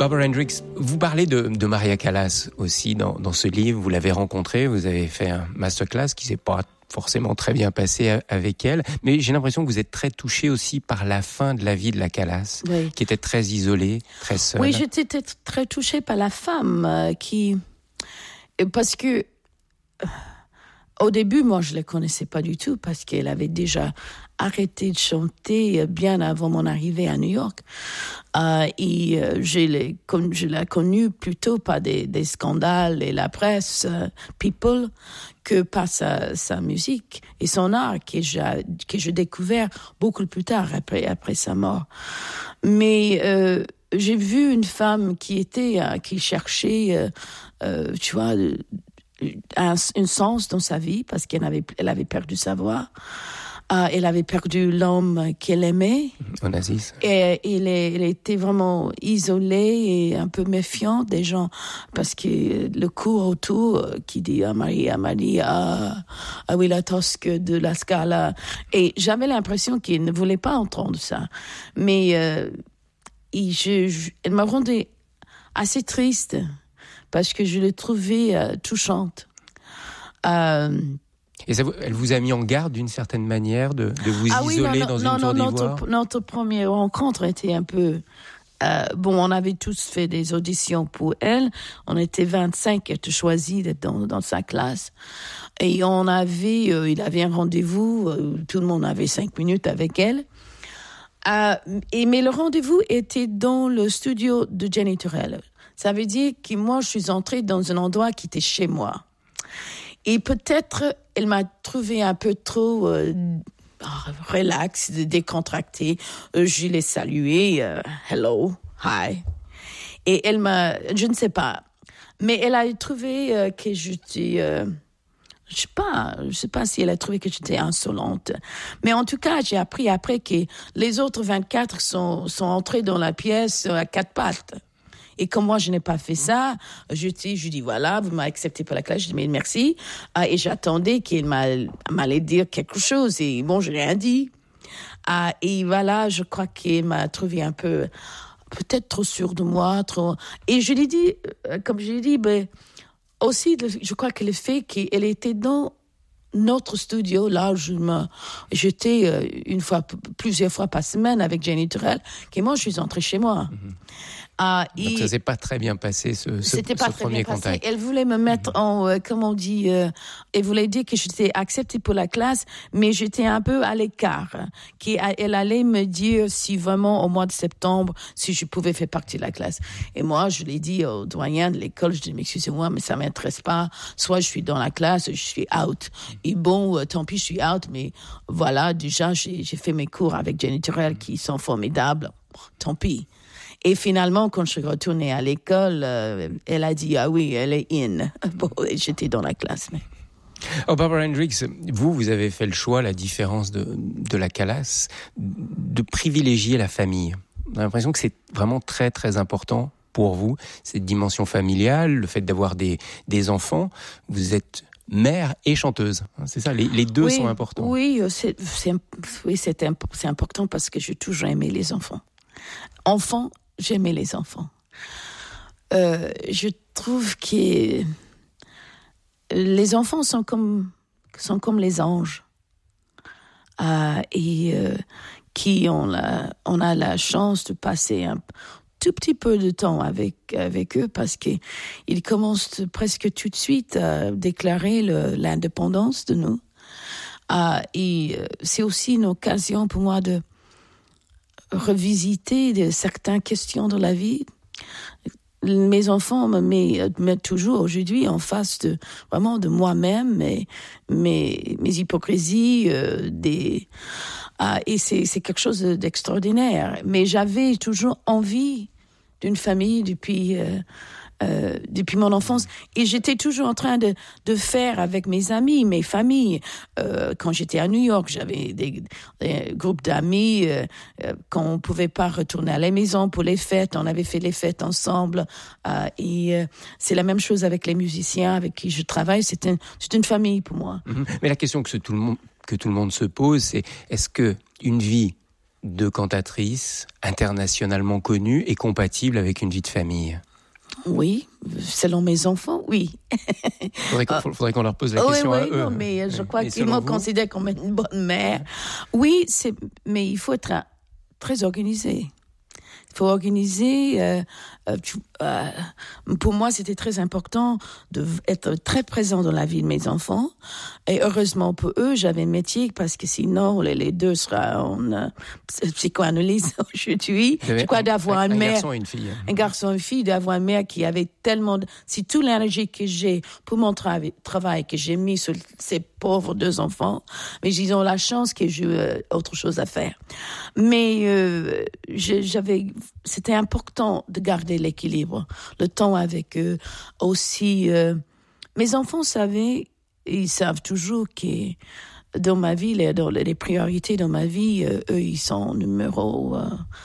Barbara Hendricks, vous parlez de Maria Callas aussi dans ce livre. Vous l'avez rencontrée, vous avez fait un masterclass qui s'est pas forcément très bien passé avec elle. Mais j'ai l'impression que vous êtes très touché aussi par la fin de la vie de la Callas, oui, qui était très isolée, très seule. Oui, j'étais très touchée par la femme qui... Parce que... Au début, moi, je ne la connaissais pas du tout parce qu'elle avait déjà arrêté de chanter bien avant mon arrivée à New York. Je l'ai connue plutôt par des scandales et la presse, People, que par sa musique et son art que j'ai découvert beaucoup plus tard, après sa mort. Mais j'ai vu une femme qui cherchait, tu vois... un sens dans sa vie parce qu'elle avait perdu sa voix. Elle avait perdu l'homme qu'elle aimait. Onassis. Et elle était vraiment isolée et un peu méfiante des gens parce que le cours autour qui dit Maria, oui, la tosque de la Scala. Et j'avais l'impression qu'il ne voulait pas entendre ça. Mais elle m'a rendue assez triste parce que je l'ai trouvée touchante. Et elle vous a mis en garde d'une certaine manière de vous isoler dans une tour d'ivoire? Notre première rencontre était un peu... on avait tous fait des auditions pour elle. On était 25 à être choisis d'être dans sa classe. Et il avait un rendez-vous. Tout le monde avait 5 minutes avec elle. Mais le rendez-vous était dans le studio de Jenny Turrell. Ça veut dire que moi, je suis entrée dans un endroit qui était chez moi. Et peut-être, elle m'a trouvé un peu trop relax, décontractée. Je l'ai saluée, hello, hi. Et je ne sais pas, mais elle a trouvé que j'étais... je sais pas si elle a trouvé que j'étais insolente. Mais en tout cas, j'ai appris après que les autres 24 sont entrés dans la pièce à 4 pattes. Et comme moi, je n'ai pas fait ça, je dis, voilà, vous m'avez accepté pour la classe, je dis, mais merci. Et j'attendais qu'il m'allait dire quelque chose. Et bon, je n'ai rien dit. Et voilà, je crois qu'il m'a trouvé un peu, peut-être trop sûre de moi. Et je lui ai dit, comme je lui ai dit, aussi, je crois que le fait qu'elle était dans notre studio, là, j'étais plusieurs fois par semaine avec Jenny Turrell, et moi, je suis entrée chez moi. Mm-hmm. Donc ça s'est pas très bien passé ce premier contact. Elle voulait me mettre elle voulait dire que j'étais acceptée pour la classe, mais j'étais un peu à l'écart. Elle allait me dire si vraiment au mois de septembre, si je pouvais faire partie de la classe. Et moi, je l'ai dit au doyen de l'école, je dis, mais excusez-moi, mais ça m'intéresse pas. Soit je suis dans la classe, je suis out. Et bon, tant pis, je suis out, mais voilà, déjà, j'ai fait mes cours avec Jenny Turrell qui sont formidables. Tant pis. Et finalement, quand je suis retournée à l'école, elle a dit, ah oui, elle est in. Bon, j'étais dans la classe. Mais... Barbara Hendricks, vous avez fait le choix, la différence de la Callas, de privilégier la famille. On a l'impression que c'est vraiment très, très important pour vous, cette dimension familiale, le fait d'avoir des enfants. Vous êtes mère et chanteuse, c'est ça, les deux sont importants. Oui, c'est important parce que j'ai toujours aimé les enfants. J'aimais les enfants. Je trouve que les enfants sont comme les anges. Qui on a la chance de passer un tout petit peu de temps avec eux parce qu'ils commencent presque tout de suite à déclarer l'indépendance de nous. Et c'est aussi une occasion pour moi de revisiter certaines questions de la vie. Mes enfants me mettent toujours aujourd'hui en face vraiment de moi-même, mes hypocrisies, et c'est quelque chose d'extraordinaire. Mais j'avais toujours envie d'une famille depuis mon enfance. Et j'étais toujours en train de faire avec mes amis, mes familles. Quand j'étais à New York, j'avais des groupes d'amis. Quand on ne pouvait pas retourner à la maison pour les fêtes, on avait fait les fêtes ensemble. Et c'est la même chose avec les musiciens avec qui je travaille. C'est une famille pour moi. Mais la question que tout le monde se pose, c'est est-ce qu'une vie deux cantatrices internationalement connues et compatibles avec une vie de famille. Oui, selon mes enfants, oui. Faudrait qu'on leur pose la question à eux. Non, mais je crois qu'ils me considèrent comme une bonne mère. Oui, mais il faut être très organisé. Il faut organiser. Pour moi, c'était très important d'être très présent dans la vie de mes enfants. Et heureusement pour eux, j'avais un métier parce que sinon, les deux seraient en psychoanalyse aujourd'hui. Je crois d'avoir une mère. Un garçon et une fille. Un garçon et une fille, d'avoir une mère qui avait tellement c'est toute l'énergie que j'ai pour mon travail que j'ai mis sur ces pauvres deux enfants. Mais ils ont la chance que j'ai autre chose à faire. Mais c'était important de garder l'équilibre, le temps avec eux. Aussi, mes enfants ils savent toujours que dans ma vie, les priorités dans ma vie, eux, ils sont numéro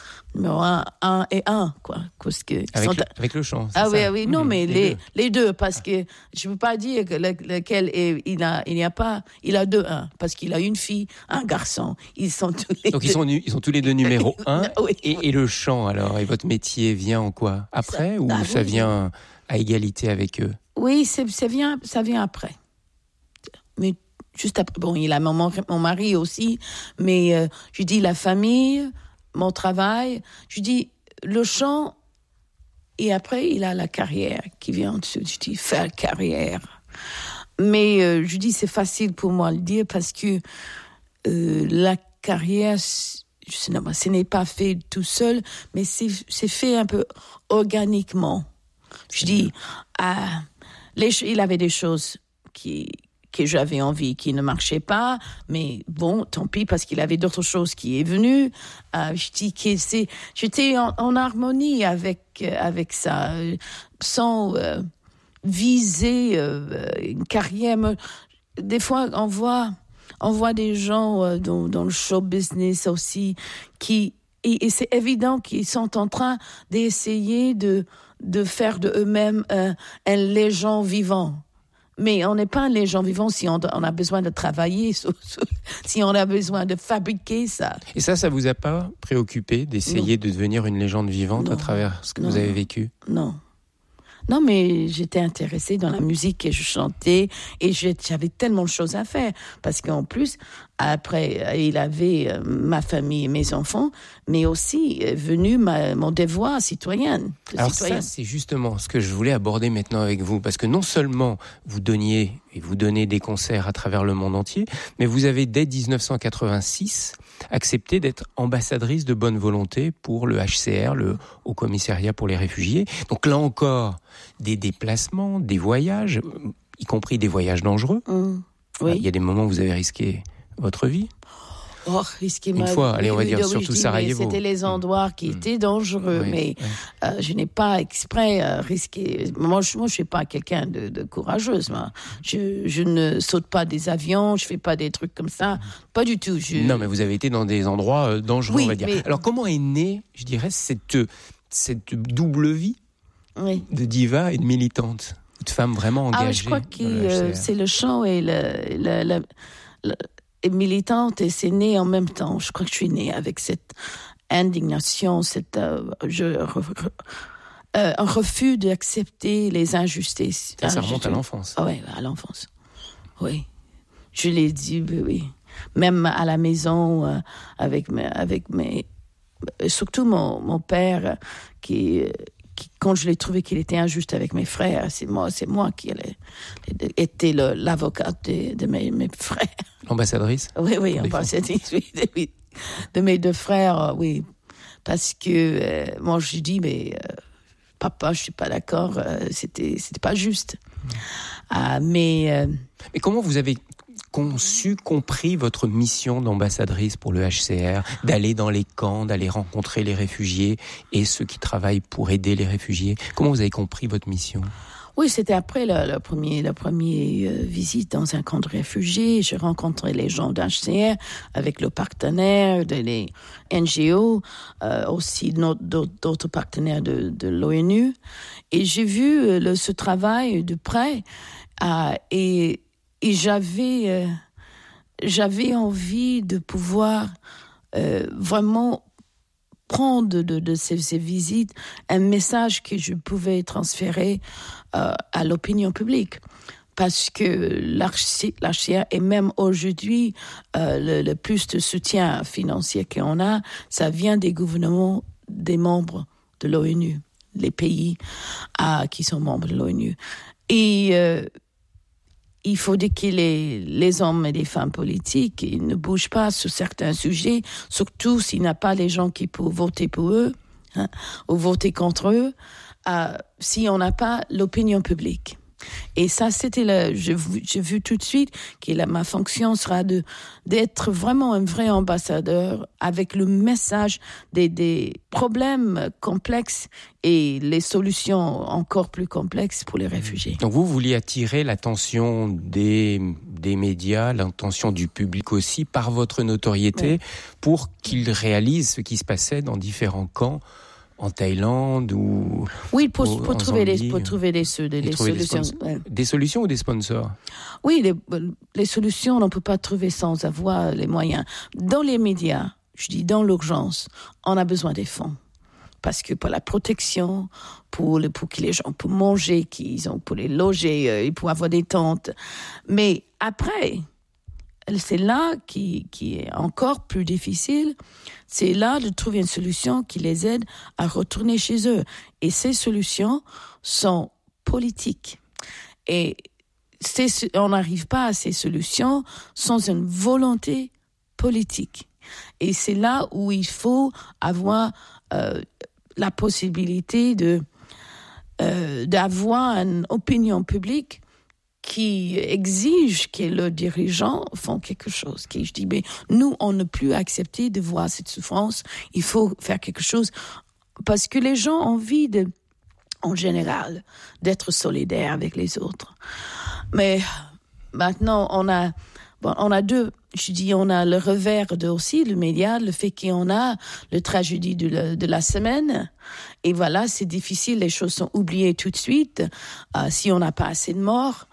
un et un, quoi. Parce que avec le chant. Ah ça. Oui, non, mais les deux, parce que je ne peux pas dire que lequel il a deux, un, parce qu'il a une fille, un garçon. Ils sont tous les deux. Donc ils sont tous les deux numéro un. Oui. Et le chant, alors, et votre métier vient en quoi? Après, ou ça vient à égalité avec eux? Oui, ça vient après. Mais juste après, bon, il a mon mari aussi, mais je dis la famille, mon travail, je dis le chant, et après il a la carrière qui vient en dessous. Je dis faire carrière. Mais je dis c'est facile pour moi de le dire parce que la carrière, ce n'est pas fait tout seul, mais c'est fait un peu organiquement. Je dis, il avait des choses que j'avais envie, qui ne marchaient pas, mais bon, tant pis, parce qu'il avait d'autres choses qui est venues. Je dis que j'étais en harmonie avec ça, sans viser une carrière. Des fois, on voit des gens dans le show business aussi et c'est évident qu'ils sont en train d'essayer de faire de eux-mêmes un légende vivant. Mais on n'est pas un légende vivant si on a besoin de travailler, si on a besoin de fabriquer ça. Et ça vous a pas préoccupé d'essayer de devenir une légende vivante à travers ce que vous avez vécu? Non, mais j'étais intéressée dans la musique et je chantais et j'avais tellement de choses à faire. Parce qu'en plus, après, il avait ma famille et mes enfants, mais aussi venu mon devoir citoyenne. Alors ça, c'est justement ce que je voulais aborder maintenant avec vous. Parce que non seulement vous donnez des concerts à travers le monde entier, mais vous avez dès 1986 accepté d'être ambassadrice de bonne volonté pour le HCR, le Haut Commissariat pour les réfugiés. Donc là encore, des déplacements, des voyages, y compris des voyages dangereux. Oui. Il y a des moments où vous avez risqué votre vie. Risquer une fois, allez, on va dire surtout Sarajevo. C'était les endroits qui étaient dangereux, mais je n'ai pas exprès risqué. Moi, je ne suis pas quelqu'un de courageuse. Moi. Je ne saute pas des avions, je fais pas des trucs comme ça, pas du tout. Non, mais vous avez été dans des endroits dangereux, on va dire. Mais... Alors, comment est née, je dirais, cette double vie de diva et de militante, de femme vraiment engagée? Je crois que c'est le chant et et militante, et c'est né en même temps. Je crois que je suis née avec cette indignation, un refus d'accepter les injustices. Ça remonte à l'enfance. Oui, à l'enfance. Oui. Je l'ai dit, oui. Même à la maison, avec mes... Surtout mon père, qui, quand je l'ai trouvé qu'il était injuste avec mes frères, c'est moi qui était l'avocate de mes frères. L'ambassadrice? Oui, ambassadrice, oui, de mes deux frères, oui. Parce que moi, je dis, mais papa, je suis pas d'accord, c'était pas juste. Mais comment vous avez compris votre mission d'ambassadrice pour le HCR, d'aller dans les camps, d'aller rencontrer les réfugiés et ceux qui travaillent pour aider les réfugiés? Comment vous avez compris votre mission? Oui, c'était après la première visite dans un camp de réfugiés. J'ai rencontré les gens d'HCR avec le partenaire, les NGO, aussi d'autres partenaires de l'ONU. Et j'ai vu ce travail de près et j'avais envie de pouvoir vraiment prendre de ces visites un message que je pouvais transférer à l'opinion publique. Parce que l'Archia et même aujourd'hui, le plus de soutien financier qu'on a, ça vient des gouvernements des membres de l'ONU, les pays qui sont membres de l'ONU. Et il faut dire que les hommes et les femmes politiques ils ne bougent pas sur certains sujets, surtout s'il n'y a pas les gens qui peuvent voter pour eux ou voter contre eux, si on n'a pas l'opinion publique. Et ça, j'ai vu tout de suite que ma fonction sera d'être vraiment un vrai ambassadeur avec le message des problèmes complexes et les solutions encore plus complexes pour les réfugiés. Donc vous vouliez attirer l'attention des médias, l'attention du public aussi, par votre notoriété, pour qu'ils réalisent ce qui se passait dans différents camps en Thaïlande ou oui, pour trouver des solutions. Des solutions ou des sponsors? Oui, les solutions, on ne peut pas trouver sans avoir les moyens. Dans les médias, je dis dans l'urgence, on a besoin des fonds. Parce que pour la protection, pour que les gens puissent manger, pour les loger, pour avoir des tentes. Mais après, c'est là qui est encore plus difficile. C'est là de trouver une solution qui les aide à retourner chez eux. Et ces solutions sont politiques. Et on n'arrive pas à ces solutions sans une volonté politique. Et c'est là où il faut avoir la possibilité d'avoir une opinion publique qui exige que leurs dirigeants font quelque chose. Je dis, mais nous, on ne peut plus accepter de voir cette souffrance. Il faut faire quelque chose. Parce que les gens ont envie, en général, d'être solidaires avec les autres. Mais maintenant, on a deux. Je dis, on a le revers aussi, le média, le fait qu'on a le tragédie de la semaine. Et voilà, c'est difficile, les choses sont oubliées tout de suite. Si on n'a pas assez de morts,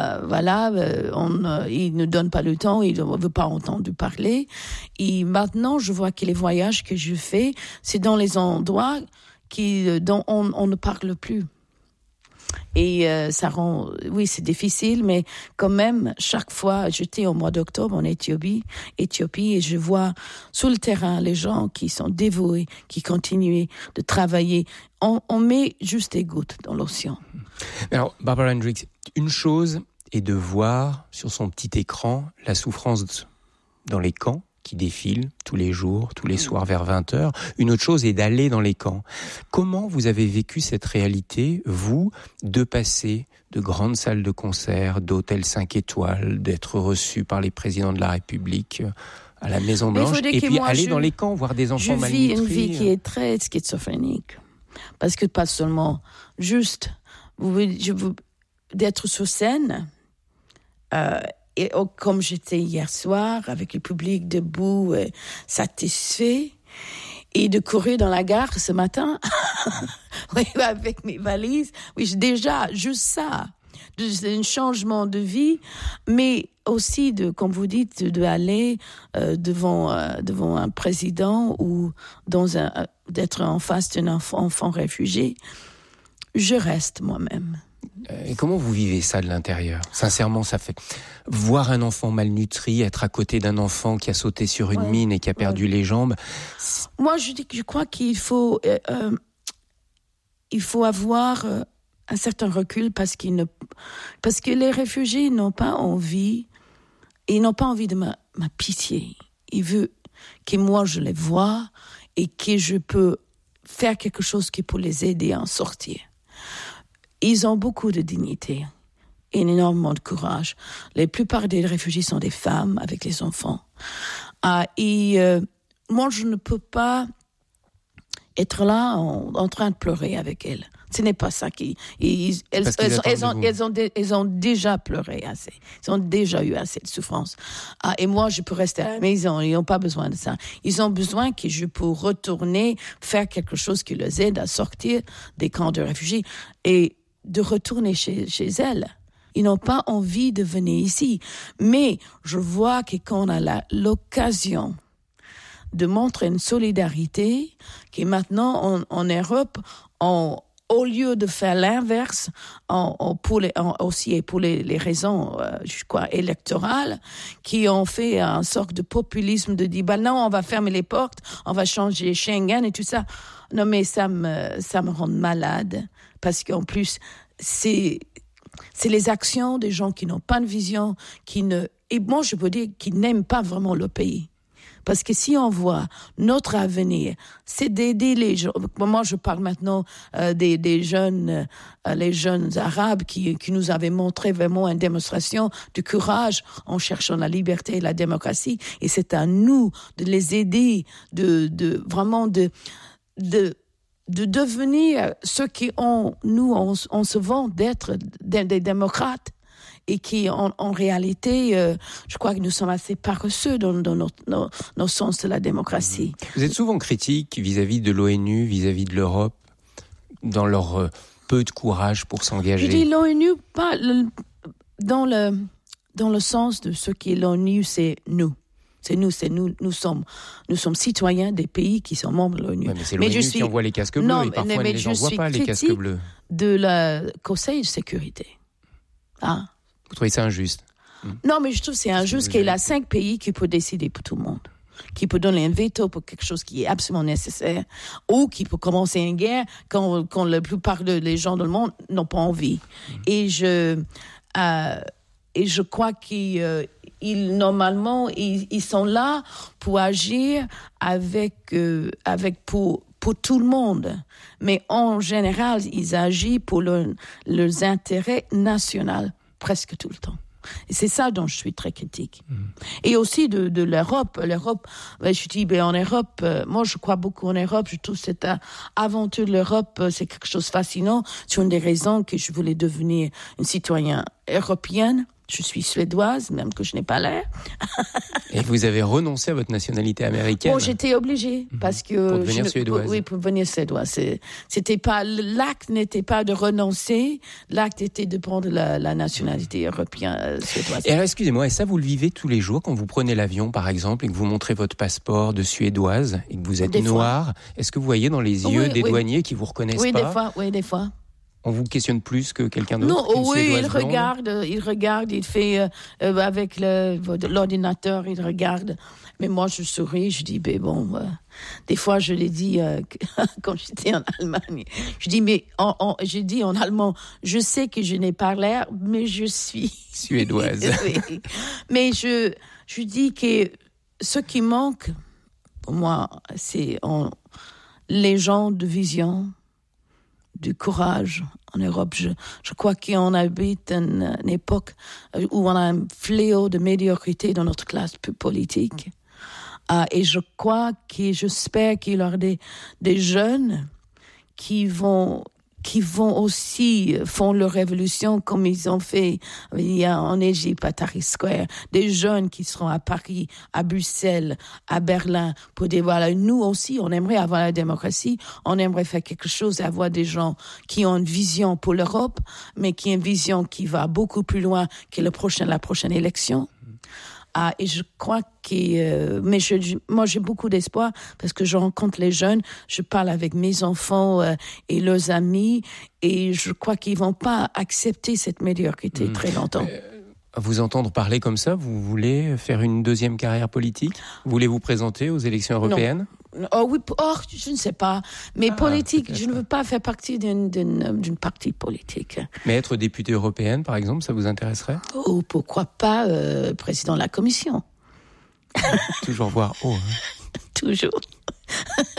ils ne donnent pas le temps, ils ne veulent pas entendre parler. Et maintenant, je vois que les voyages que je fais, c'est dans les endroits dont on ne parle plus. Et ça rend, oui, c'est difficile, mais quand même, chaque fois, j'étais au mois d'octobre en Éthiopie, et je vois sur le terrain les gens qui sont dévoués, qui continuent de travailler. On met juste des gouttes dans l'océan. Alors, Barbara Hendricks, une chose est de voir sur son petit écran la souffrance dans les camps qui défilent tous les jours, tous les soirs vers 20h. Une autre chose est d'aller dans les camps. Comment vous avez vécu cette réalité, vous, de passer de grandes salles de concert, d'hôtels 5 étoiles, d'être reçu par les présidents de la République à la Maison-Blanche, et puis aller dans les camps, voir des enfants malnutris? Je vis une vie qui est très schizophrénique. Parce que pas seulement juste d'être sur scène, et comme j'étais hier soir, avec le public debout, satisfait, et de courir dans la gare ce matin, oui, avec mes valises, oui, déjà, juste ça, un changement de vie, mais aussi, comme vous dites, d'aller devant un président ou d'être en face d'un enfant réfugié. Je reste moi-même. Et comment vous vivez ça de l'intérieur? Sincèrement, ça fait voir un enfant malnutri, être à côté d'un enfant qui a sauté sur une mine et qui a perdu les jambes. Moi, je crois qu'il faut avoir un certain recul parce que les réfugiés n'ont pas envie, ils n'ont pas envie de ma pitié. Ils veulent que moi je les vois et que je peux faire quelque chose qui peut les aider à en sortir. Ils ont beaucoup de dignité et énormément de courage. La plupart des réfugiés sont des femmes avec les enfants. Moi, je ne peux pas être là en train de pleurer avec elles. Ce n'est pas ça elles ont déjà pleuré assez. Ils ont déjà eu assez de souffrance. Et moi, je peux rester à la maison. Ils n'ont pas besoin de ça. Ils ont besoin que je peux retourner, faire quelque chose qui les aide à sortir des camps de réfugiés et de retourner chez elles. Ils n'ont pas envie de venir ici. Mais je vois que quand on a l'occasion de montrer une solidarité qui maintenant en Europe, au lieu de faire l'inverse, aussi pour les raisons, je crois, électorales, qui ont fait un sorte de populisme de dire, non, on va fermer les portes, on va changer Schengen et tout ça. Non, mais ça me rend malade, parce qu'en plus, c'est les actions des gens qui n'ont pas de vision, et moi, je peux dire, qui n'aiment pas vraiment le pays. Parce que si on voit notre avenir, c'est d'aider les gens. Moi, je parle maintenant des jeunes, les jeunes arabes qui nous avaient montré vraiment une démonstration de courage en cherchant la liberté et la démocratie. Et c'est à nous de les aider, de vraiment de devenir ceux qui on se vend d'être des démocrates. Et qui, en réalité, je crois que nous sommes assez paresseux dans nos sens de la démocratie. Vous êtes souvent critique vis-à-vis de l'ONU, vis-à-vis de l'Europe, dans leur peu de courage pour s'engager. Je dis l'ONU, pas dans le sens de ce qui est l'ONU, c'est nous. C'est nous sommes citoyens des pays qui sont membres de l'ONU. Ouais, mais c'est l'ONU qui envoie les casques bleus, et parfois elle ne les envoie pas, les casques bleus. De la Conseil de sécurité. Ah. Vous trouvez ça injuste? Non, mais je trouve que c'est injuste qu'il y ait 5 pays qui peuvent décider pour tout le monde, qui peut donner un veto pour quelque chose qui est absolument nécessaire, ou qui peut commencer une guerre quand la plupart des gens dans le monde n'ont pas envie. Et je crois normalement, ils sont là pour agir pour tout le monde. Mais en général, ils agissent pour leurs intérêts nationaux. Presque tout le temps. Et c'est ça dont je suis très critique. Et aussi de l'Europe. L'Europe, je dis, en Europe, moi je crois beaucoup en Europe. Je trouve cette aventure de l'Europe, c'est quelque chose de fascinant. C'est une des raisons que je voulais devenir une citoyenne européenne. Je suis suédoise, même que je n'ai pas l'air. Et vous avez renoncé à votre nationalité américaine? Bon, j'étais obligée, parce que... Pour devenir suédoise. Oui, pour devenir suédoise. L'acte n'était pas de renoncer, l'acte était de prendre la nationalité européenne suédoise. Et alors, excusez-moi, et ça, vous le vivez tous les jours quand vous prenez l'avion, par exemple, et que vous montrez votre passeport de suédoise, et que vous êtes noire? Est-ce que vous voyez dans les yeux des douaniers qui vous reconnaissent pas? Oui, des fois. On vous questionne plus que quelqu'un d'autre? Non, oui, il regarde, il fait avec l'ordinateur, il regarde. Mais moi, je souris, je dis, des fois, je l'ai dit quand j'étais en Allemagne. Je dis, j'ai dit en allemand, je sais que je n'ai pas l'air, mais je suis suédoise. Oui. Mais je dis que ce qui manque, pour moi, c'est les gens de vision, du courage en Europe. Je crois qu'on habite une époque où on a un fléau de médiocrité dans notre classe politique. Et j'espère qu'il y aura des jeunes qui vont aussi font leur révolution comme ils ont fait en Égypte à Tahrir Square, des jeunes qui seront à Paris, à Bruxelles, à Berlin pour dire voilà, nous aussi on aimerait avoir la démocratie, on aimerait faire quelque chose, avoir des gens qui ont une vision pour l'Europe, mais qui ont une vision qui va beaucoup plus loin que la prochaine élection. Et je crois mais moi j'ai beaucoup d'espoir parce que je rencontre les jeunes, je parle avec mes enfants et leurs amis, et je crois qu'ils vont pas accepter cette médiocrité très longtemps. Vous entendre parler comme ça, vous voulez faire une deuxième carrière politique? Vous voulez vous présenter aux élections européennes? Oh oui, je ne sais pas. Mais politique, je ne veux pas faire partie d'une partie politique. Mais être députée européenne, par exemple, ça vous intéresserait? Oh, pourquoi pas président de la Commission? Toujours voir haut. Toujours.